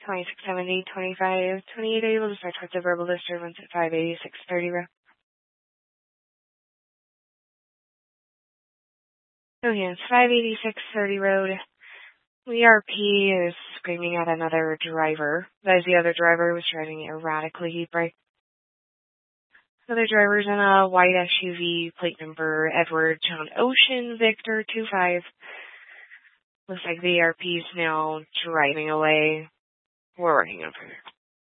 2670, 25, 28 able to start with the verbal disturbance at 58630 road. Okay, it's 58630 road. ERP is screaming at another driver. That is the other driver who was driving erratically, right? Other driver's in a white SUV, plate number Edward John Ocean Victor 25. Looks like the ERP's now driving away. We're working over here.